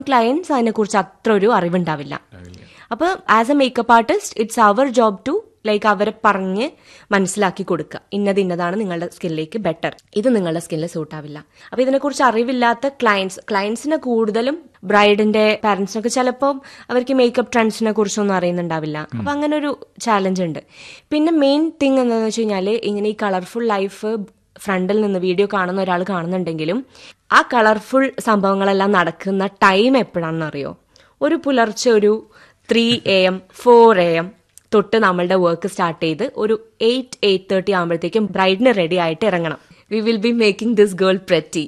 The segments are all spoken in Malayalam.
ക്ലയൻസ് അതിനെക്കുറിച്ച് അത്ര ഒരു അറിവുണ്ടാവില്ല. അപ്പൊ as A makeup artist it's our job to like അവരെ പറഞ്ഞ് മനസ്സിലാക്കി കൊടുക്കുക, ഇന്നതാണ് നിങ്ങളുടെ സ്കിന്നിലേക്ക് ബെറ്റർ, ഇത് നിങ്ങളുടെ സ്കിന്നിൽ സൂട്ട് ആവില്ല. അപ്പൊ ഇതിനെക്കുറിച്ച് അറിവില്ലാത്ത ക്ലയൻസിനെ കൂടുതലും ബ്രൈഡിന്റെ പാരന്റ്സിനൊക്കെ ചിലപ്പോൾ അവർക്ക് മേക്കപ്പ് ട്രെൻഡ്സിനെ കുറിച്ചൊന്നും അറിയുന്നുണ്ടാവില്ല. അപ്പൊ അങ്ങനെ ഒരു ചാലഞ്ച് ഉണ്ട്. പിന്നെ മെയിൻ തിങ് എന്താണെന്ന് വെച്ച് കഴിഞ്ഞാല് ഇങ്ങനെ ഈ കളർഫുൾ ലൈഫ് ഫ്രണ്ടിൽ നിന്ന് വീഡിയോ കാണുന്ന ഒരാൾ കാണുന്നുണ്ടെങ്കിലും ആ കളർഫുൾ സംഭവങ്ങളെല്ലാം നടക്കുന്ന ടൈം എപ്പോഴാണെന്ന് അറിയോ? ഒരു പുലർച്ചെ ഒരു 3 AM 4 AM തൊട്ട് നമ്മളുടെ വർക്ക് സ്റ്റാർട്ട് ചെയ്ത് ഒരു 8-8:30 ആകുമ്പോഴത്തേക്കും ബ്രൈഡിന് റെഡി ആയിട്ട് ഇറങ്ങണം. We will be making this girl pretty.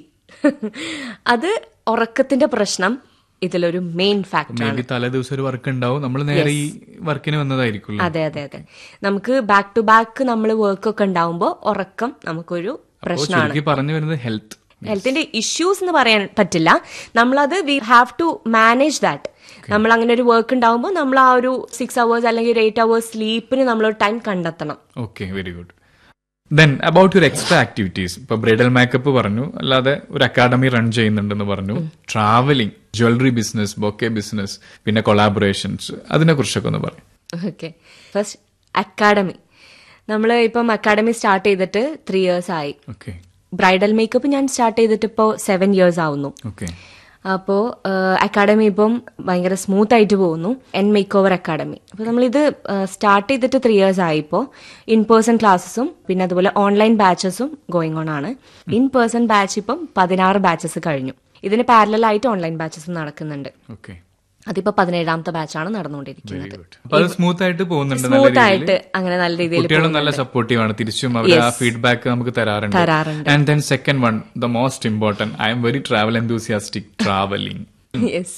അത് ഉറക്കത്തിന്റെ പ്രശ്നം ഇതിലൊരു മെയിൻ ഫാക്ടറാണ്. തലേ ദിവസം ഒരു വർക്ക് ഉണ്ടാവും, നമ്മൾ നേരെ ഈ വർക്കിന് വന്നതായിരിക്കും. അതെ. നമുക്ക് ബാക്ക് ടു ബാക്ക് നമ്മൾ വർക്ക് ഒക്കെ ഉണ്ടാവുമ്പോൾ ഉറക്കം നമുക്കൊരു പ്രശ്നമാണ്. പറഞ്ഞു വരുന്നത് ഹെൽത്തിന്റെ ഇഷ്യൂസ് എന്ന് പറയാൻ പറ്റില്ല. നമ്മളത് we have to manage that. നമ്മൾ അങ്ങനെ ഒരു വർക്ക് ഉണ്ടാവുമ്പോൾ നമ്മൾ ആ ഒരു 6 hours അല്ലെങ്കിൽ ഒരു 8 hours സ്ലീപ്പിന് നമ്മൾ ടൈം കണ്ടെത്തണം. Okay, very good. Then about your extra activities. ഇപ്പൊ ബ്രൈഡൽ മേക്കപ്പ് പറഞ്ഞു, അല്ലാതെ ഒരു അക്കാഡമി റൺ ചെയ്യുന്നുണ്ടെന്ന് പറഞ്ഞു, travelling, jewellery business, bouquet business, പിന്നെ കൊളാബറേഷൻസ്, അതിനെ കുറിച്ചൊക്കെ ഒന്ന് പറയും. Okay, first academy. നമ്മൾ ഇപ്പം അക്കാഡമി സ്റ്റാർട്ട് ചെയ്തിട്ട് 3 years ആയി. ബ്രൈഡൽ മേക്കപ്പ് ഞാൻ സ്റ്റാർട്ട് ചെയ്തിട്ട് ഇപ്പോൾ 7 years ആവുന്നു. അപ്പോൾ അക്കാഡമി ഇപ്പം ഭയങ്കര സ്മൂത്ത് ആയിട്ട് പോകുന്നു. Make over academy. അപ്പോൾ നമ്മളിത് സ്റ്റാർട്ട് ചെയ്തിട്ട് 3 years ആയി. ഇപ്പോൾ ഇൻ പേഴ്സൺ ക്ലാസ്സസും പിന്നെ അതുപോലെ ഓൺലൈൻ ബാച്ചസും ഗോയിങ് ഓൺ ആണ്. ഇൻ പേഴ്സൺ ബാച്ച് ഇപ്പം 16 ബാച്ചസ് കഴിഞ്ഞു. ഇതിന് പാരലൽ ആയിട്ട് ഓൺലൈൻ ബാച്ചസും നടക്കുന്നുണ്ട്. അതിപ്പോ 17ാമത്തെ ബാച്ചാണ് നടന്നുകൊണ്ടിരിക്കുന്നത്. സ്മൂത്ത് ആയിട്ട് പോകുന്നുണ്ട്, സ്മൂത്ത് ആയിട്ട് അങ്ങനെ നല്ല രീതിയിൽ. കുട്ടികളും നല്ല സപ്പോർട്ടീവ് ആണ്, തിരിച്ചും അവർ ആ ഫീഡ്ബാക്ക് നമുക്ക് തരാറുണ്ട്. And then second one, the most important, I am very travel enthusiastic. Travelling. Yes.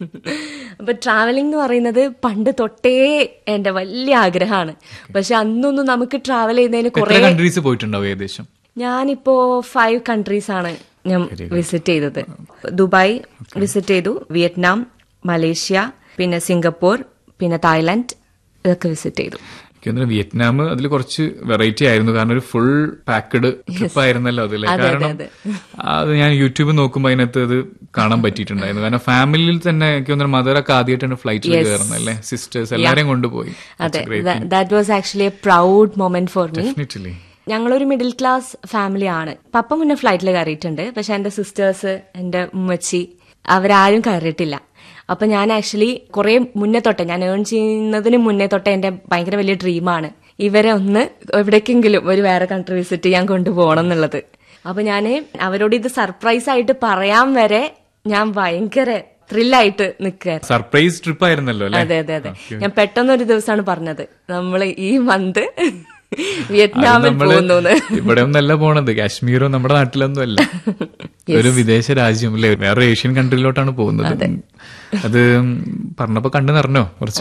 അപ്പൊ ട്രാവലിംഗ് എന്ന് പറയുന്നത് പണ്ട് തൊട്ടേ എന്റെ വലിയ ആഗ്രഹമാണ്. പക്ഷെ അന്നൊന്നും നമുക്ക് ട്രാവൽ ചെയ്യുന്നതിന് കുറെ കൺട്രീസ് പോയിട്ടുണ്ടാവും ഏകദേശം. ഞാനിപ്പോ 5 countries ആണ് ഞാൻ വിസിറ്റ് ചെയ്തത്. ദുബായ് വിസിറ്റ് ചെയ്തു, വിയറ്റ്നാം, മലേഷ്യ, പിന്നെ സിംഗപ്പൂർ, പിന്നെ തായ്ലാന്റ്, ഇതൊക്കെ വിസിറ്റ് ചെയ്തു. വിയറ്റ്നാം അതിൽ കുറച്ച് വെറൈറ്റി ആയിരുന്നു, കാരണം ഒരു ഫുൾ പാക്ക്ഡ് ട്രിപ്പ് ആയിരുന്നല്ലോ അതില്. കാരണം അത് ഞാൻ യൂട്യൂബ് നോക്കുമ്പോൾ അതിനകത്ത് അത് കാണാൻ പറ്റിയിട്ടുണ്ടായിരുന്നു. കാരണം ഫാമിലിയിൽ തന്നെ എനിക്ക് തോന്നുന്നു മദറൊക്കെ ആദ്യമായിട്ടാണ് ഫ്ലൈറ്റിൽ കയറുന്നത് അല്ലേ, സിസ്റ്റേഴ്സ് എല്ലാരെയും കൊണ്ടുപോയി. അതെ, that was actually A proud moment for me. ഞങ്ങളൊരു മിഡിൽ ക്ലാസ് ഫാമിലി ആണ്. പപ്പ മുന്നേ ഫ്ലൈറ്റിൽ കയറിയിട്ടുണ്ട്, പക്ഷെ എന്റെ സിസ്റ്റേഴ്സ്, എന്റെ ഉമ്മച്ചി, അവരാരും കയറിയിട്ടില്ല. അപ്പൊ ഞാൻ ആക്ച്വലി കുറെ മുന്നേ തൊട്ടേ, ഞാൻ ഏൺ ചെയ്യുന്നതിന് മുന്നേ തൊട്ടേ എന്റെ ഭയങ്കര വലിയ ഡ്രീമാണ് ഇവരെ ഒന്ന് എവിടേക്കെങ്കിലും ഒരു വേറെ കൺട്രി വിസിറ്റ് ചെയ്യാൻ കൊണ്ടുപോകണം എന്നുള്ളത്. അപ്പൊ ഞാന് അവരോട് ഇത് സർപ്രൈസ് ആയിട്ട് പറയാൻ വരെ ഞാൻ ഭയങ്കര ത്രില്ലായിട്ട് നിൽക്കുകയായിരുന്നു. സർപ്രൈസ് ട്രിപ്പ് ആയിരുന്നല്ലോ. അതെ. ഞാൻ പെട്ടെന്നൊരു ദിവസമാണ് പറഞ്ഞത്, നമ്മൾ ഈ മന്ത് വിയറ്റ്നാമിൽ പോകുന്നു. ഇവിടെ ഒന്നല്ല പോണത്, കാശ്മീരോ നമ്മുടെ നാട്ടിലൊന്നും അല്ല, ഒരു വിദേശ രാജ്യം അല്ലേ, വേറെ ഏഷ്യൻ കൺട്രിയിലോട്ടാണ് പോകുന്നത്. അത് പറഞ്ഞപ്പോ കണ്ടു നിറഞ്ഞോ കുറച്ച്?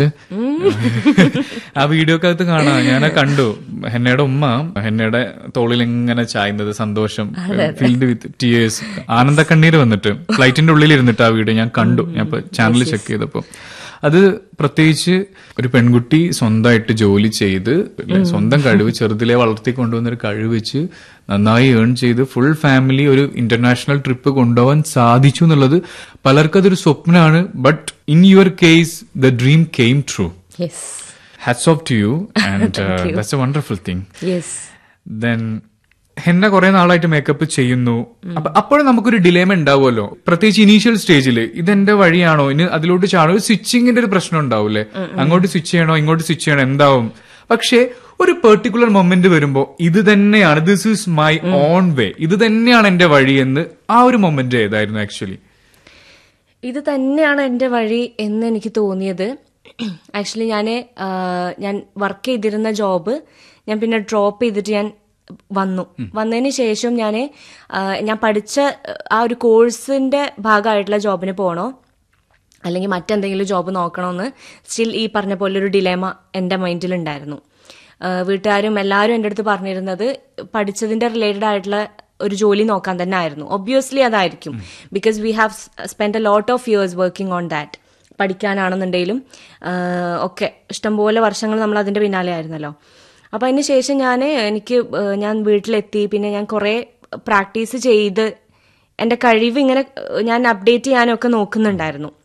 ആ വീഡിയോക്കകത്ത് കാണാം, ഞാൻ കണ്ടു. ഹെന്നയുടെ ഉമ്മ ഹെന്നയുടെ തോളിൽ ഇങ്ങനെ ചായുന്നത്, സന്തോഷം, ഫീൽഡ് വിത്ത് ടീയേഴ്സ്, ആനന്ദ കണ്ണീര് വന്നിട്ട് ഫ്ലൈറ്റിന്റെ ഉള്ളിൽ ഇരുന്നിട്ട് ആ വീഡിയോ ഞാൻ കണ്ടു. ഞാൻ ചാനൽ ചെക്ക് ചെയ്തപ്പോ അത് പ്രത്യേകിച്ച് ഒരു പെൺകുട്ടി സ്വന്തമായിട്ട് ജോലി ചെയ്ത് സ്വന്തം കഴിവ് ചെറുതിലെ വളർത്തിക്കൊണ്ടുവന്നൊരു കഴിവ് വെച്ച് നന്നായി ഏൺ ചെയ്ത് ഫുൾ ഫാമിലി ഒരു ഇന്റർനാഷണൽ ട്രിപ്പ് കൊണ്ടുപോകാൻ സാധിച്ചു എന്നുള്ളത് പലർക്കതൊരു സ്വപ്നമാണ്. But in your case the dream came true. Hats of to you and that's A wonderful thing. Then henna കുറെ നാളായിട്ട് മേക്കപ്പ് ചെയ്യുന്നു. അപ്പോഴും നമുക്കൊരു ഡിലേമ ഉണ്ടാവുമല്ലോ, പ്രത്യേകിച്ച് ഇനീഷ്യൽ സ്റ്റേജിൽ. ഇതെന്റെ വഴിയാണോ, ഇനി അതിലോട്ട് ചാണോ, സ്വിച്ചിങ്ങിന്റെ ഒരു പ്രശ്നം ഉണ്ടാവൂലേ, അങ്ങോട്ട് സ്വിച്ച് ചെയ്യണോ ഇങ്ങോട്ട് സ്വിച്ച് ചെയ്യണോ എന്താവും. പക്ഷെ ഒരു പെർട്ടിക്കുലർ മൊമെന്റ് വരുമ്പോ ഇത് തന്നെയാണ്, ദിസ് ഈസ് മൈ ഓൺ വേ, ഇത് തന്നെയാണ് എന്റെ വഴി എന്ന് ആ ഒരു മൊമെന്റ് ഏതായിരുന്നു? ആക്ച്വലി ഇത് തന്നെയാണ് എന്റെ വഴി എന്ന് എനിക്ക് തോന്നിയത്. ആക്ച്വലി ഞാൻ വർക്ക് ചെയ്തിരുന്ന ജോബ് ഞാൻ പിന്നെ ഡ്രോപ്പ് ചെയ്തിട്ട് ഞാൻ വന്നതിന് ശേഷം ഞാൻ പഠിച്ച ആ ഒരു കോഴ്സിന്റെ ഭാഗമായിട്ടുള്ള ജോബിന് പോകണോ അല്ലെങ്കിൽ മറ്റെന്തെങ്കിലും ജോബ് നോക്കണമെന്ന് സ്റ്റിൽ ഈ പറഞ്ഞ പോലെ ഒരു ഡിലേമ എന്റെ മൈൻഡിലുണ്ടായിരുന്നു. വീട്ടുകാരും എല്ലാവരും എൻ്റെ അടുത്ത് പറഞ്ഞിരുന്നത് പഠിച്ചതിന്റെ റിലേറ്റഡ് ആയിട്ടുള്ള ഒരു ജോലി നോക്കാൻ തന്നെ ആയിരുന്നു. ഒബ്വിയസ്ലി അതായിരിക്കും, because we have spend a lot of years working on that. പഠിക്കാനാണെന്നുണ്ടെങ്കിലും ഒക്കെ ഇഷ്ടംപോലെ വർഷങ്ങൾ നമ്മൾ അതിന്റെ പിന്നാലെ ആയിരുന്നല്ലോ. അപ്പൊ അതിന് ശേഷം ഞാൻ വീട്ടിലെത്തി. പിന്നെ ഞാൻ കുറെ പ്രാക്ടീസ് ചെയ്ത് എന്റെ കഴിവ് ഇങ്ങനെ ഞാൻ അപ്ഡേറ്റ് ചെയ്യാനൊക്കെ നോക്കുന്നുണ്ടായിരുന്നു.